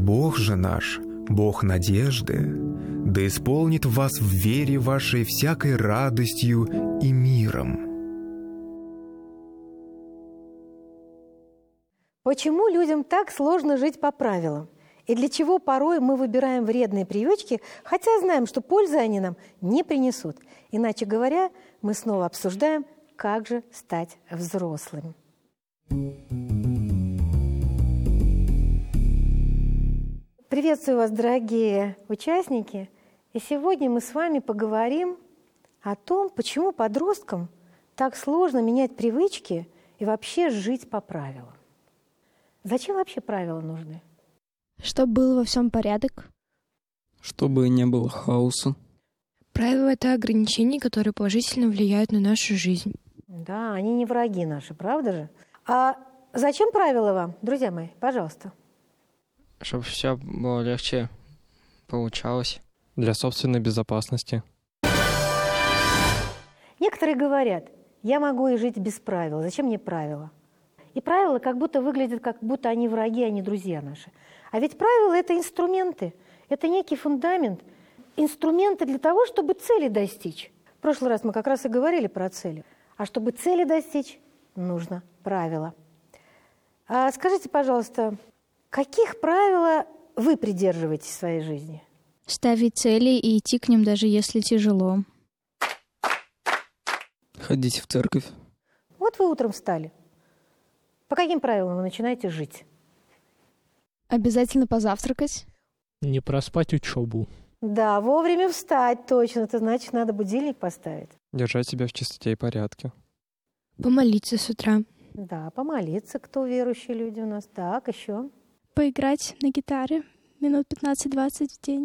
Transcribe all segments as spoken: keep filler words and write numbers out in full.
Бог же наш, Бог надежды, да исполнит вас в вере вашей всякой радостью и миром. Почему людям так сложно жить по правилам? И для чего порой мы выбираем вредные привычки, хотя знаем, что пользы они нам не принесут? Иначе говоря, мы снова обсуждаем, как же стать взрослым. Приветствую вас, дорогие участники! И сегодня мы с вами поговорим о том, почему подросткам так сложно менять привычки и вообще жить по правилам. Зачем вообще правила нужны? Чтобы был во всем порядок. Чтобы не было хаоса. Правила — это ограничения, которые положительно влияют на нашу жизнь. Да, они не враги наши, правда же? А зачем правила вам, друзья мои? Пожалуйста. Чтобы все было легче получалось. Для собственной безопасности. Некоторые говорят, я могу и жить без правил. Зачем мне правила? И правила как будто выглядят, как будто они враги, а не друзья наши. А ведь правила – это инструменты, это некий фундамент, инструменты для того, чтобы цели достичь. В прошлый раз мы как раз и говорили про цели. А чтобы цели достичь, нужно правила. А скажите, пожалуйста, каких правил вы придерживаетесь в своей жизни? Ставить цели и идти к ним, даже если тяжело. Ходить в церковь. Вот вы утром встали. По каким правилам вы начинаете жить? Обязательно позавтракать. Не проспать учебу. Да, вовремя встать, точно. Это значит, надо будильник поставить. Держать себя в чистоте и порядке. Помолиться с утра. Да, помолиться, кто верующие люди у нас. Так, еще. Поиграть на гитаре минут пятнадцать-двадцать в день.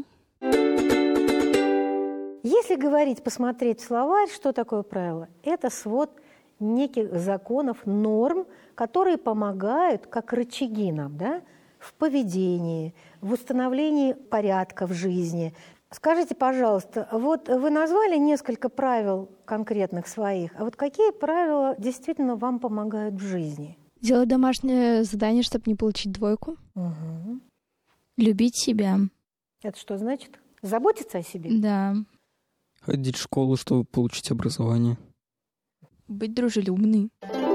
Если говорить, посмотреть в словарь, что такое правило? Это свод неких законов, норм, которые помогают, как рычаги нам, да, в поведении, в установлении порядка в жизни. Скажите, пожалуйста, вот вы назвали несколько правил конкретных своих, а вот какие правила действительно вам помогают в жизни? Делать домашнее задание, чтобы не получить двойку. Угу. Любить себя. Это что значит? Заботиться о себе? Да. Ходить в школу, чтобы получить образование. Быть дружелюбной.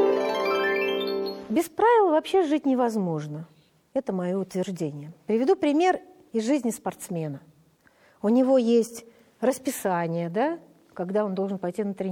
Без правил вообще жить невозможно. Это мое утверждение. Приведу пример из жизни спортсмена. У него есть расписание, да, когда он должен пойти на тренировку.